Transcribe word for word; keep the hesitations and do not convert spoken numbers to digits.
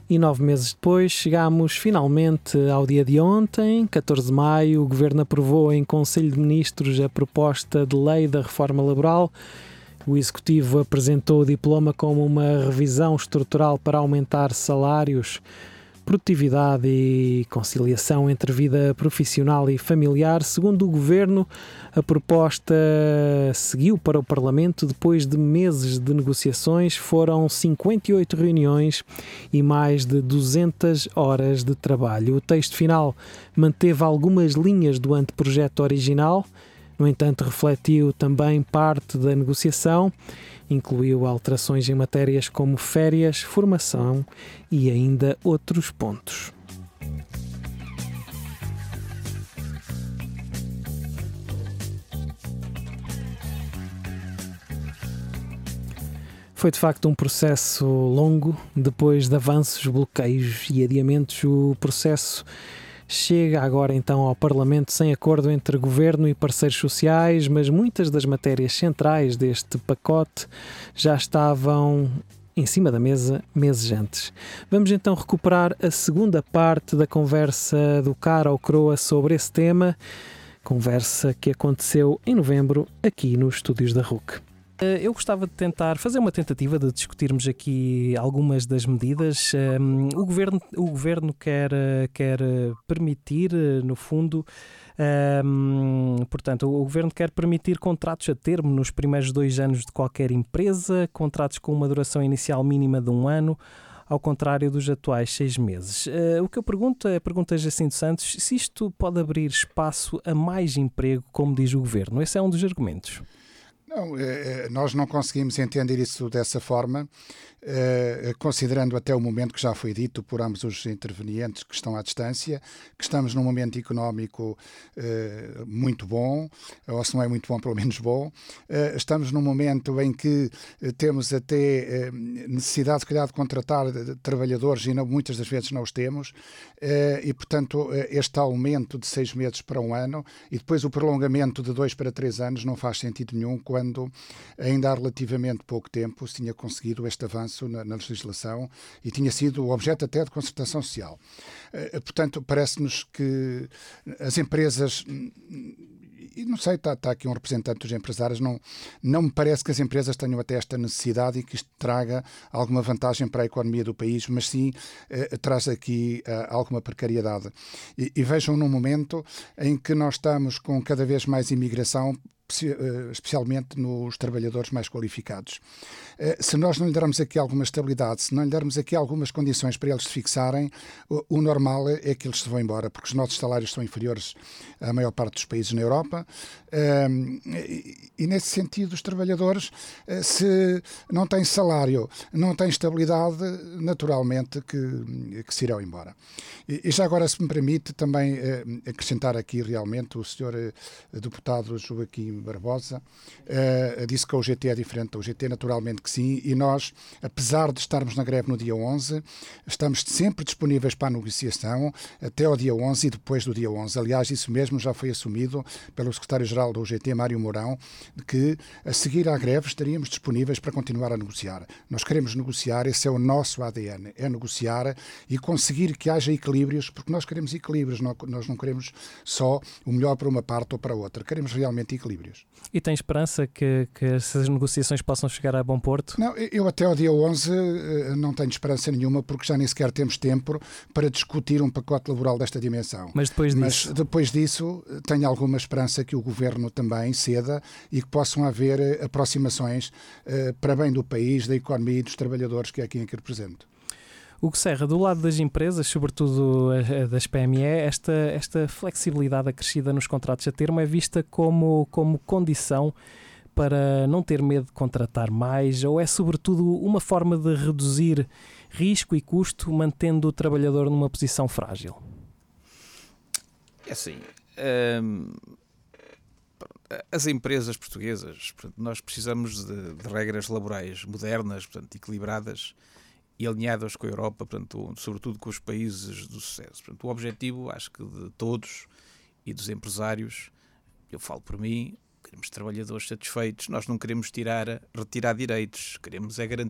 E nove meses depois chegámos finalmente ao dia de ontem, catorze de maio. O Governo aprovou em Conselho de Ministros a proposta de lei da reforma laboral. O Executivo apresentou o diploma como uma revisão estrutural para aumentar salários, produtividade e conciliação entre vida profissional e familiar. Segundo o Governo, a proposta seguiu para o Parlamento depois de meses de negociações. Foram cinquenta e oito reuniões e mais de duzentas horas de trabalho. O texto final manteve algumas linhas do anteprojeto original. No entanto, refletiu também parte da negociação, incluiu alterações em matérias como férias, formação e ainda outros pontos. Foi de facto um processo longo. Depois de avanços, bloqueios e adiamentos, o processo chega agora então ao Parlamento sem acordo entre Governo e parceiros sociais, mas muitas das matérias centrais deste pacote já estavam em cima da mesa meses antes. Vamos então recuperar a segunda parte da conversa do Cara ao Croa sobre esse tema, conversa que aconteceu em novembro aqui nos estúdios da R U C. Eu gostava de tentar fazer uma tentativa de discutirmos aqui algumas das medidas. Um, o governo, o governo quer, quer permitir, no fundo, um, portanto, o governo quer permitir contratos a termo nos primeiros dois anos de qualquer empresa, contratos com uma duração inicial mínima de um ano, ao contrário dos atuais seis meses. Uh, o que eu pergunto é, pergunta a Jacinto Santos, se isto pode abrir espaço a mais emprego, como diz o governo. Esse é um dos argumentos. Não, nós não conseguimos entender isso dessa forma, considerando até o momento que já foi dito por ambos os intervenientes que estão à distância, que estamos num momento económico muito bom, ou se não é muito bom, pelo menos bom. Estamos num momento em que temos até necessidade, se calhar, de contratar trabalhadores e não, muitas das vezes não os temos, e, portanto, este aumento de seis meses para um ano e depois o prolongamento de dois para três anos não faz sentido nenhum quando quando ainda há relativamente pouco tempo se tinha conseguido este avanço na, na legislação e tinha sido objeto até de concertação social. Uh, portanto, parece-nos que as empresas, e não sei, está, está aqui um representante dos empresários, não, não me parece que as empresas tenham até esta necessidade e que isto traga alguma vantagem para a economia do país, mas sim uh, traz aqui uh, alguma precariedade. E, e vejam num momento em que nós estamos com cada vez mais imigração, especialmente nos trabalhadores mais qualificados. Se nós não lhe dermos aqui alguma estabilidade, se não lhe dermos aqui algumas condições para eles se fixarem, o normal é que eles se vão embora, porque os nossos salários são inferiores à maior parte dos países na Europa, e nesse sentido os trabalhadores, se não têm salário, não têm estabilidade, naturalmente que, que se irão embora. E já agora, se me permite, também acrescentar aqui realmente o senhor deputado Joaquim Barbosa uh, disse que a U G T é diferente da U G T, naturalmente que sim, e nós, apesar de estarmos na greve no dia onze, estamos sempre disponíveis para a negociação até ao dia onze e depois do dia onze. Aliás, isso mesmo já foi assumido pelo secretário-geral da U G T, Mário Mourão, que a seguir à greve estaríamos disponíveis para continuar a negociar. Nós queremos negociar, esse é o nosso A D N, é negociar e conseguir que haja equilíbrios, porque nós queremos equilíbrios, nós não queremos só o melhor para uma parte ou para outra, queremos realmente equilíbrios. E tem esperança que, que essas negociações possam chegar a bom porto? Não, eu até ao dia onze não tenho esperança nenhuma, porque já nem sequer temos tempo para discutir um pacote laboral desta dimensão. Mas depois disso? Mas depois disso tenho alguma esperança que o Governo também ceda e que possam haver aproximações uh, para bem do país, da economia e dos trabalhadores, que é quem aqui represento. Hugo Serra, do lado das empresas, sobretudo das P M E, esta, esta flexibilidade acrescida nos contratos a termo é vista como, como condição para não ter medo de contratar mais, ou é sobretudo uma forma de reduzir risco e custo, mantendo o trabalhador numa posição frágil? É assim, hum, as empresas portuguesas, nós precisamos de, de regras laborais modernas, portanto, equilibradas e alinhadas com a Europa, portanto, sobretudo com os países do sucesso. Portanto, o objetivo, acho que de todos e dos empresários, eu falo por mim, queremos trabalhadores satisfeitos, nós não queremos tirar, retirar direitos, queremos é garantir